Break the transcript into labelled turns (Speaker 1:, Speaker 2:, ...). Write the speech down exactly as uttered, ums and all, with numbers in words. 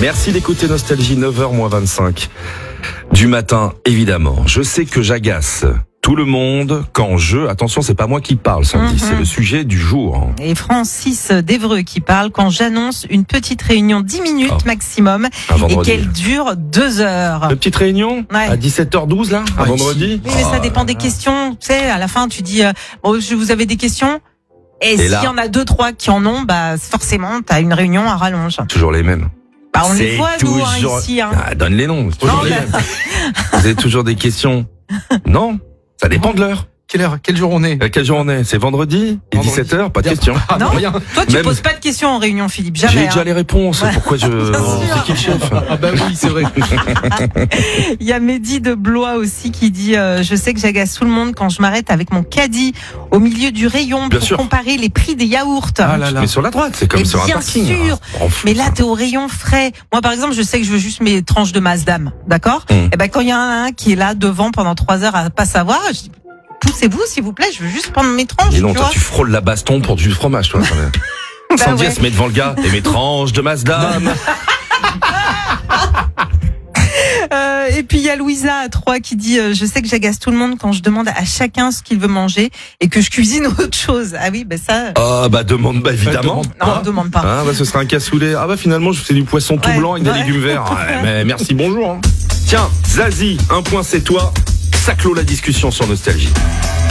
Speaker 1: Merci d'écouter Nostalgie, neuf heures moins vingt-cinq du matin, évidemment. Je sais que j'agace tout le monde quand je... Attention, c'est pas moi qui parle samedi, mm-hmm. c'est le sujet du jour.
Speaker 2: Et Francis d'Évreux qui parle quand j'annonce une petite réunion dix minutes oh. maximum et qu'elle dure deux heures.
Speaker 1: Une petite réunion ouais. à dix-sept heures douze là, un
Speaker 2: ouais.
Speaker 1: vendredi.
Speaker 2: Oui, mais ça dépend des questions. Tu sais, à la fin, tu dis, euh, bon, vous avez des questions? Et, et s'il y en a deux, trois qui en ont, bah forcément, t'as une réunion à rallonge.
Speaker 1: Toujours les mêmes.
Speaker 2: Bah, on
Speaker 1: c'est
Speaker 2: les voit, nous,
Speaker 1: toujours...
Speaker 2: hein, ici. Hein.
Speaker 1: Ah, donne les noms. Toujours non, les bah... mêmes. Vous avez toujours des questions? Non, ça dépend de l'heure.
Speaker 3: Quelle heure? Quel jour on est?
Speaker 1: euh, Quel jour on est? C'est vendredi, et dix-sept heures, pas de questions.
Speaker 2: Ah, non, rien. Toi tu Même... poses pas de questions en réunion, Philippe, jamais.
Speaker 1: J'ai
Speaker 2: hein.
Speaker 1: déjà les réponses, ouais. Pourquoi je... C'est qui le chef?
Speaker 3: Ah bah oui, c'est vrai.
Speaker 2: Il y a Mehdi de Blois aussi qui dit euh, je sais que j'agace tout le monde quand je m'arrête avec mon caddie au milieu du rayon
Speaker 1: bien
Speaker 2: pour
Speaker 1: sûr.
Speaker 2: comparer les prix des yaourts.
Speaker 1: Ah là là. Mais sur la droite, c'est comme
Speaker 2: mais
Speaker 1: sur un
Speaker 2: bien
Speaker 1: parking.
Speaker 2: Bien sûr,
Speaker 1: ah,
Speaker 2: mais là t'es au rayon frais. Moi par exemple, je sais que je veux juste mes tranches de Mazdam, d'accord mmh. Et ben quand il y en a un qui est là devant pendant trois heures à pas savoir, je dis poussez-vous, s'il vous plaît, je veux juste prendre mes tranches.
Speaker 1: Et non,
Speaker 2: tu
Speaker 1: toi,
Speaker 2: vois
Speaker 1: tu frôles la baston pour du fromage, toi. bah Sandy, ouais. elle se met devant le gars et mes tranches de Mazda.
Speaker 2: euh, et puis il y a Louisa à Troyes qui dit euh, je sais que j'agace tout le monde quand je demande à chacun ce qu'il veut manger et que je cuisine autre chose. Ah oui, bah ça.
Speaker 1: Ah bah demande, bah évidemment.
Speaker 2: Non, on demande pas.
Speaker 1: Ah bah ce sera un cassoulet. Ah bah finalement, je fais du poisson tout ouais, blanc avec ouais. des légumes verts. Ouais, mais merci, bonjour. Hein. Tiens, Zazie, un point c'est toi. Ça clôt la discussion sur Nostalgie.